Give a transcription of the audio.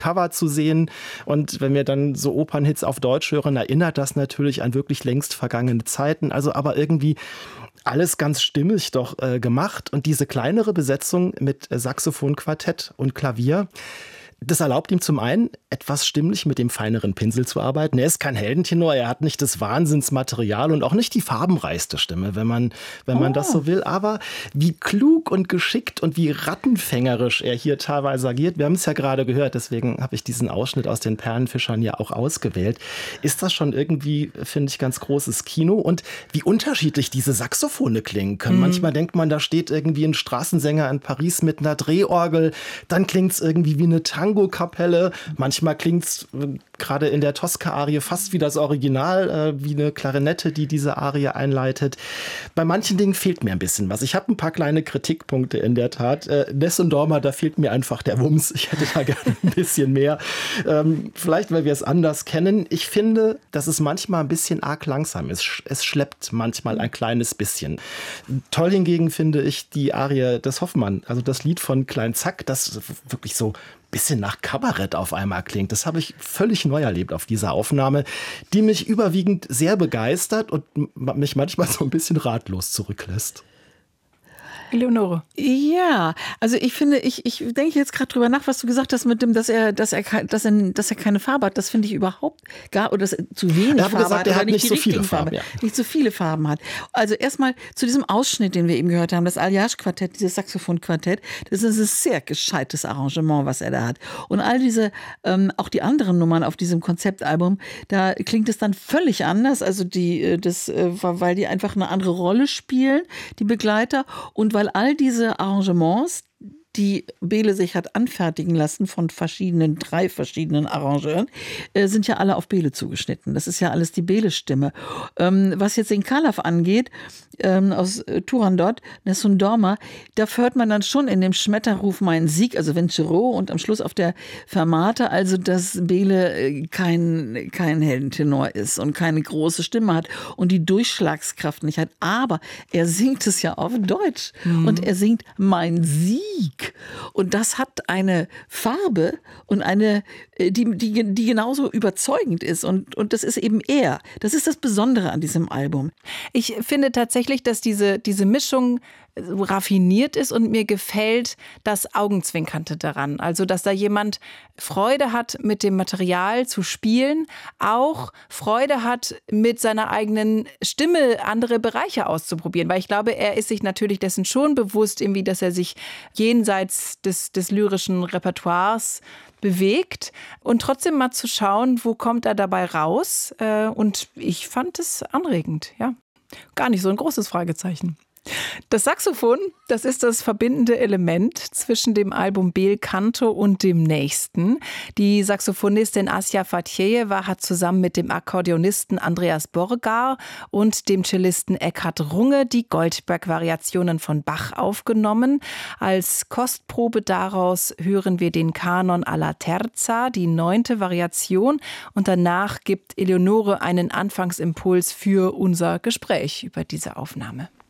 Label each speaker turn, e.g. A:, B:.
A: Cover zu sehen. Und wenn wir dann so Opernhits auf Deutsch hören, erinnert das natürlich an wirklich längst vergangene Zeiten. Also aber irgendwie alles ganz stimmig doch gemacht. Und diese kleinere Besetzung mit Saxophon, Quartett und Klavier, das erlaubt ihm zum einen, etwas stimmlich mit dem feineren Pinsel zu arbeiten. Er ist kein Heldentenor, er hat nicht das Wahnsinnsmaterial und auch nicht die farbenreichste Stimme, wenn man das so will. Aber wie klug und geschickt und wie rattenfängerisch er hier teilweise agiert, wir haben es ja gerade gehört, deswegen habe ich diesen Ausschnitt aus den Perlenfischern ja auch ausgewählt, ist das schon irgendwie, finde ich, ganz großes Kino. Und wie unterschiedlich diese Saxophone klingen können. Manchmal denkt man, da steht irgendwie ein Straßensänger in Paris mit einer Drehorgel, dann klingt es irgendwie wie eine Tango-Kapelle. Manchmal klingt es gerade in der Tosca-Arie fast wie das Original, wie eine Klarinette, die diese Arie einleitet. Bei manchen Dingen fehlt mir ein bisschen was. Ich habe ein paar kleine Kritikpunkte in der Tat. Nessun Dorma, da fehlt mir einfach der Wumms. Ich hätte da gerne ein bisschen mehr. Vielleicht, weil wir es anders kennen. Ich finde, dass es manchmal ein bisschen arg langsam ist. Es schleppt manchmal ein kleines bisschen. Toll hingegen finde ich die Arie des Hoffmann, also das Lied von Klein Zack, das wirklich so bisschen nach Kabarett auf einmal klingt. Das habe ich völlig neu erlebt auf dieser Aufnahme, die mich überwiegend sehr begeistert und mich manchmal so ein bisschen ratlos zurücklässt.
B: Eleonore.
C: Ja, also ich finde, ich denke jetzt gerade drüber nach, was du gesagt hast mit dem, dass er keine Farbe hat. Das finde ich überhaupt gar, oder dass er zu wenig Farbe
A: gesagt,
C: hat,
A: er
C: oder
A: hat nicht so viele Farben, ja.
C: Nicht so viele Farben hat. Also erstmal zu diesem Ausschnitt, den wir eben gehört haben, das Alliage-Quartett, dieses Saxophon-Quartett, das ist ein sehr gescheites Arrangement, was er da hat. Und all diese, auch die anderen Nummern auf diesem Konzeptalbum, da klingt es dann völlig anders. Also weil die einfach eine andere Rolle spielen, die Begleiter, und weil all diese Arrangements, die Behle sich hat anfertigen lassen von 3 verschiedenen Arrangeuren, sind ja alle auf Behle zugeschnitten. Das ist ja alles die Behle-Stimme. Was jetzt den Kalaf angeht, aus Turandot, Nessun Dorma, da hört man dann schon in dem Schmetterruf Mein Sieg, also Vincero, und am Schluss auf der Fermata, also dass Behle kein Heldentenor ist und keine große Stimme hat und die Durchschlagskraft nicht hat. Aber er singt es ja auf Deutsch und er singt Mein Sieg. Und das hat eine Farbe und eine, die genauso überzeugend ist. Und das ist eben er. Das ist das Besondere an diesem Album.
B: Ich finde tatsächlich, dass diese Mischung raffiniert ist und mir gefällt das Augenzwinkernde daran. Also, dass da jemand Freude hat, mit dem Material zu spielen, auch Freude hat, mit seiner eigenen Stimme andere Bereiche auszuprobieren. Weil ich glaube, er ist sich natürlich dessen schon bewusst, irgendwie, dass er sich jenseits des lyrischen Repertoires bewegt und trotzdem mal zu schauen, wo kommt er dabei raus. Und ich fand es anregend, ja. Gar nicht so ein großes Fragezeichen. Das Saxophon, das ist das verbindende Element zwischen dem Album Bel Canto und dem nächsten. Die Saxophonistin Asja Fatjejeva hat zusammen mit dem Akkordeonisten Andreas Borgar und dem Cellisten Eckhard Runge die Goldberg-Variationen von Bach aufgenommen. Als Kostprobe daraus hören wir den Kanon alla Terza, die 9. Variation. Und danach gibt Eleonore einen Anfangsimpuls für unser Gespräch über diese Aufnahme.